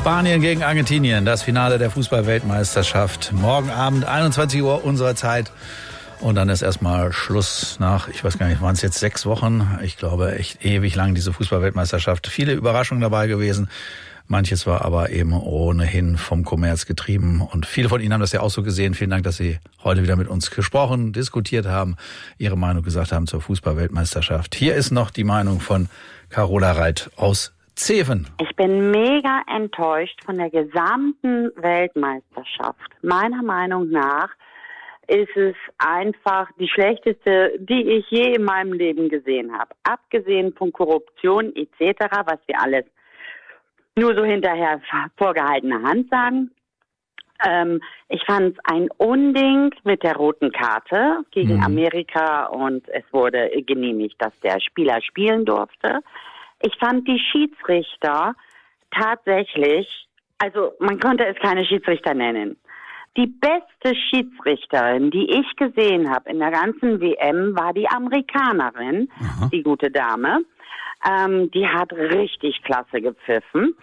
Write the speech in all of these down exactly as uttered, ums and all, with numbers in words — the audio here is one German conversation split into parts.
Spanien gegen Argentinien, das Finale der Fußball-Weltmeisterschaft. Morgen Abend, einundzwanzig Uhr unserer Zeit. Und dann ist erstmal Schluss nach, ich weiß gar nicht, waren es jetzt sechs Wochen? Ich glaube, echt ewig lang diese Fußball-Weltmeisterschaft. Viele Überraschungen dabei gewesen. Manches war aber eben ohnehin vom Kommerz getrieben. Und viele von Ihnen haben das ja auch so gesehen. Vielen Dank, dass Sie heute wieder mit uns gesprochen, diskutiert haben, Ihre Meinung gesagt haben zur Fußball-Weltmeisterschaft. Hier ist noch die Meinung von Carola Reit aus Zeven. Ich bin mega enttäuscht von der gesamten Weltmeisterschaft. Meiner Meinung nach ist es einfach die schlechteste, die ich je in meinem Leben gesehen habe. Abgesehen von Korruption et cetera, was wir alles nur so hinterher vorgehaltene Hand sagen. Ähm, ich fand es ein Unding mit der roten Karte gegen mhm. Amerika und es wurde genehmigt, dass der Spieler spielen durfte. Ich fand die Schiedsrichter tatsächlich, also man konnte es keine Schiedsrichter nennen. Die beste Schiedsrichterin, die ich gesehen habe in der ganzen W M, war die Amerikanerin, Aha. die gute Dame. Ähm, die hat richtig klasse gepfiffen.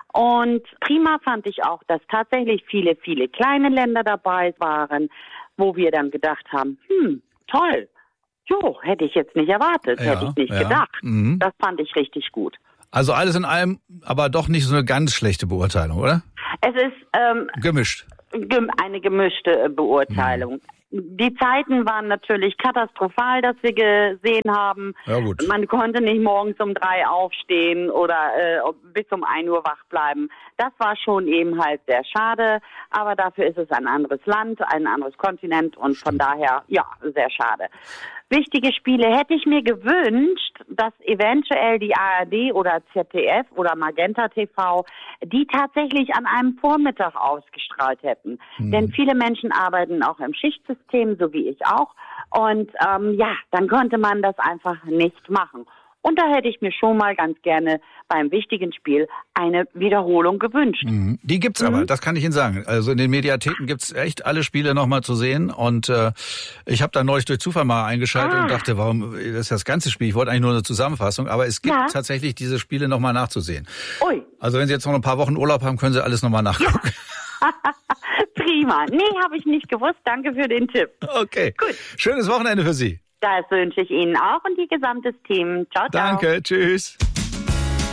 Und prima fand ich auch, dass tatsächlich viele, viele kleine Länder dabei waren, wo wir dann gedacht haben, hm, toll. Jo, hätte ich jetzt nicht erwartet, ja, hätte ich nicht ja. gedacht. Mhm. Das fand ich richtig gut. Also alles in allem, aber doch nicht so eine ganz schlechte Beurteilung, oder? Es ist ähm, gemischt. Eine gemischte Beurteilung. Mhm. Die Zeiten waren natürlich katastrophal, dass wir gesehen haben. Ja, gut. Man konnte nicht morgens um drei aufstehen oder äh, bis um ein Uhr wach bleiben. Das war schon eben halt sehr schade. Aber dafür ist es ein anderes Land, ein anderes Kontinent und von daher, ja, sehr schade. Wichtige Spiele hätte ich mir gewünscht, dass eventuell die A R D oder Z D F oder Magenta T V die tatsächlich an einem Vormittag ausgestrahlt hätten. Mhm. Denn viele Menschen arbeiten auch im Schichtsystem, so wie ich auch. Und ähm, ja, dann konnte man das einfach nicht machen. Und da hätte ich mir schon mal ganz gerne beim wichtigen Spiel eine Wiederholung gewünscht. Mhm. Die gibt's mhm. aber, das kann ich Ihnen sagen. Also in den Mediatheken gibt's echt alle Spiele nochmal zu sehen. Und äh, ich habe da neulich durch Zufall mal eingeschaltet ah. und dachte, warum, das ist das ganze Spiel. Ich wollte eigentlich nur eine Zusammenfassung, aber es gibt ja. tatsächlich diese Spiele nochmal nachzusehen. Ui. Also wenn Sie jetzt noch ein paar Wochen Urlaub haben, können Sie alles nochmal nachgucken. Ja. Prima. Nee, habe ich nicht gewusst. Danke für den Tipp. Okay. Gut. Schönes Wochenende für Sie. Das wünsche ich Ihnen auch und die gesamte Team. Ciao, ciao. Danke, tschüss.